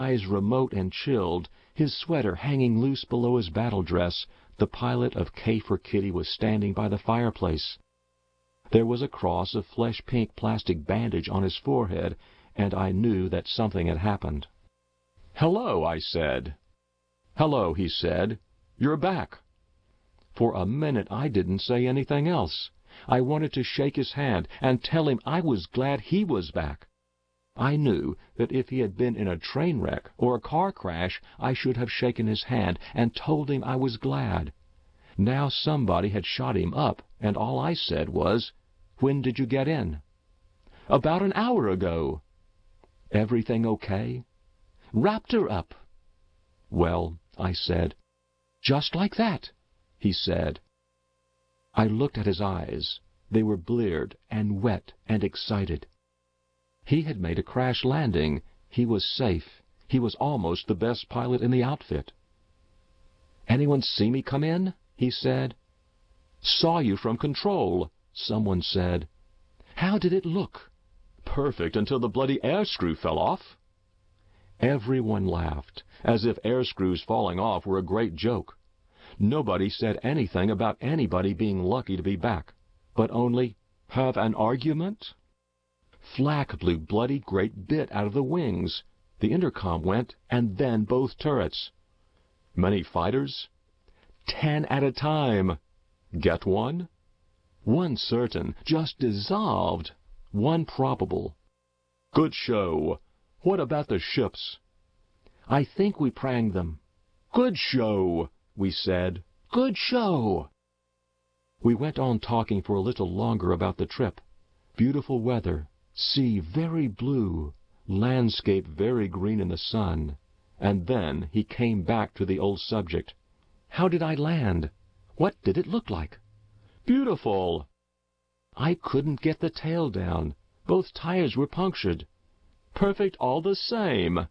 eyes remote and chilled, his sweater hanging loose below his battle dress, the pilot of K for Kitty was standing by the fireplace. There was a cross of flesh-pink plastic bandage on his forehead, and I knew that something had happened. "Hello," I said. "Hello," he said. "You're back." For a minute I didn't say anything else. I wanted to shake his hand and tell him I was glad he was back. I knew that if he had been in a train wreck or a car crash, I should have shaken his hand and told him I was glad. Now somebody had shot him up, and all I said was, "When did you get in?" "About an hour ago." "Everything okay?" "Wrapped her up." "Well," I said. "Just like that," he said. I looked at his eyes. They were bleared and wet and excited. He had made a crash landing. He was safe. He was almost the best pilot in the outfit. "Anyone see me come in?" he said. "Saw you from control," someone said. "How did it look?" "Perfect until the bloody air screw fell off." Everyone laughed, as if air screws falling off were a great joke. Nobody said anything about anybody being lucky to be back, but only, "Have an argument?" Flak blew bloody great bit out of the wings. The intercom went, and then both turrets. "Many fighters?" 10 at a time. "Get one?" "One certain, just dissolved. One probable." "Good show. What about the ships?" "I think we pranged them." "Good show," we said. "Good show." We went on talking for a little longer about the trip. Beautiful weather, sea very blue, landscape very green in the sun. And then he came back to the old subject. "How did I land? What did it look like?" "Beautiful." "I couldn't get the tail down. Both tires were punctured." "Perfect all the same."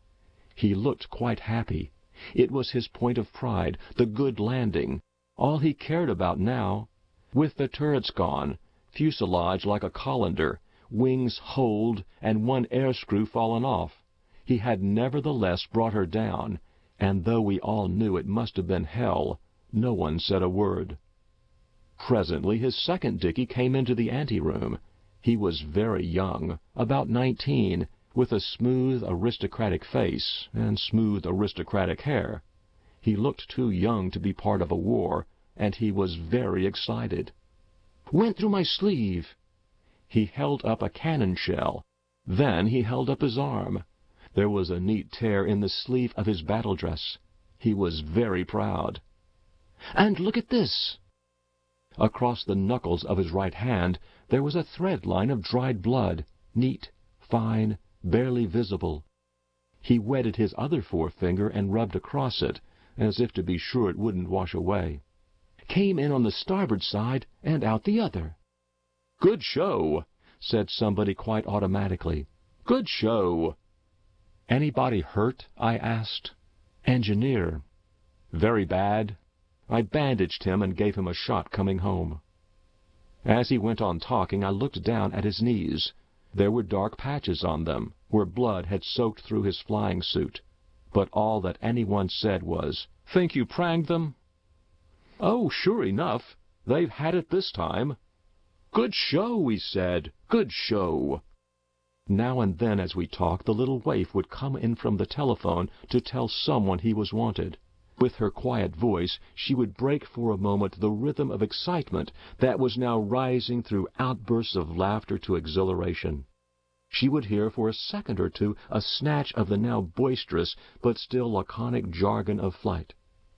He looked quite happy. It was his point of pride, the good landing, all he cared about now. With the turrets gone, fuselage like a colander, wings holed, and one air screw fallen off, he had nevertheless brought her down, and though we all knew it must have been hell, no one said a word. Presently his second dickey came into the anteroom. He was very young, about 19, with a smooth, aristocratic face and smooth, aristocratic hair. He looked too young to be part of a war, and he was very excited. "Went through my sleeve." He held up a cannon shell. Then he held up his arm. There was a neat tear in the sleeve of his battle dress. He was very proud. "And look at this." Across the knuckles of his right hand there was a thread line of dried blood, neat, fine, barely visible. He wetted his other forefinger and rubbed across it, as if to be sure it wouldn't wash away. "Came in on the starboard side and out the other." "Good show," said somebody quite automatically. "Good show." "Anybody hurt?" I asked. "Engineer." "Very bad?" I bandaged him and gave him a shot coming home. As he went on talking, I looked down at his knees. There were dark patches on them, where blood had soaked through his flying suit. But all that anyone said was, "Think you pranged them?" "Oh, sure enough. They've had it this time." "Good show," we said. "Good show." Now and then as we talked, the little waif would come in from the telephone to tell someone he was wanted. With her quiet voice, she would break for a moment the rhythm of excitement that was now rising through outbursts of laughter to exhilaration. She would hear for a second or two a snatch of the now boisterous but still laconic jargon of flight.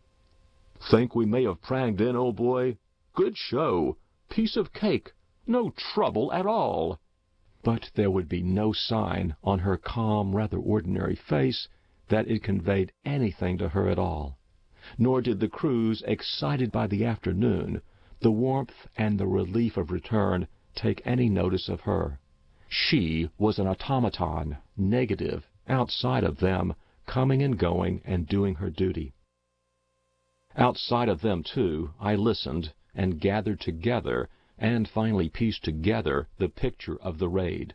"Think we may have pranged in, old boy? Good show. Piece of cake. No trouble at all." But there would be no sign on her calm, rather ordinary face that it conveyed anything to her at all. Nor did the crews, excited by the afternoon, the warmth and the relief of return, take any notice of her. She was an automaton, negative, outside of them, coming and going and doing her duty. Outside of them, too, I listened and gathered together and finally pieced together the picture of the raid.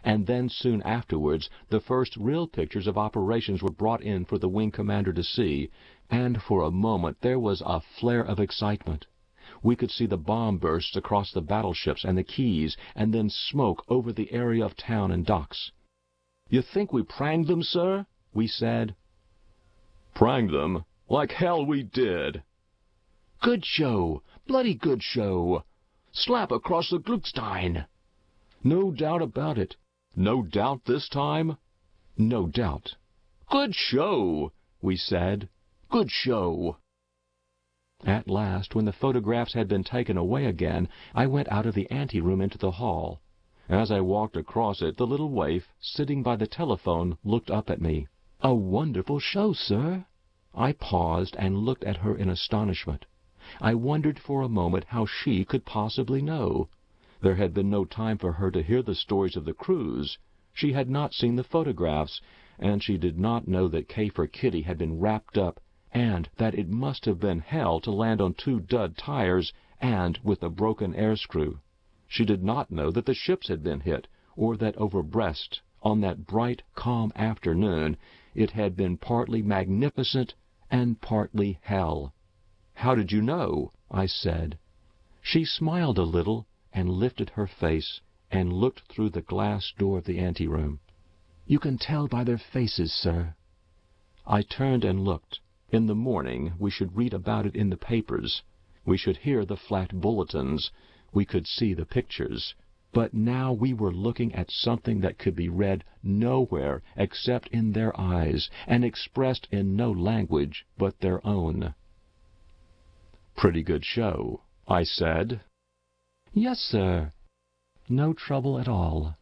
and then soon afterwards the first real pictures of operations were brought in for the wing commander to see, and for a moment there was a flare of excitement. We could see the bomb bursts across the battleships and the quays, and then smoke over the area of town and docks. "You think we pranged them, sir?" we said. "Pranged them? Like hell we did!" "Good show! Bloody good show! Slap across the Gluckstein!" "No doubt about it." "No doubt this time?" "No doubt." "Good show!" we said. "Good show!" At last, when the photographs had been taken away again, I went out of the anteroom into the hall. As I walked across it, the little waif, sitting by the telephone, looked up at me. "A wonderful show, sir." I paused and looked at her in astonishment. I wondered for a moment how she could possibly know. There had been no time for her to hear the stories of the cruise. She had not seen the photographs, and she did not know that K for Kitty had been wrapped up, and that it must have been hell to land on 2 dud tires and with a broken air screw. She did not know that the ships had been hit, or that over Brest, on that bright, calm afternoon, it had been partly magnificent and partly hell. "How did you know?" I said. She smiled a little and lifted her face and looked through the glass door of the anteroom. "You can tell by their faces, sir." I turned and looked. In the morning we should read about it in the papers. We should hear the flat bulletins. We could see the pictures. But now we were looking at something that could be read nowhere except in their eyes, and expressed in no language but their own. "Pretty good show," I said. "Yes, sir. No trouble at all."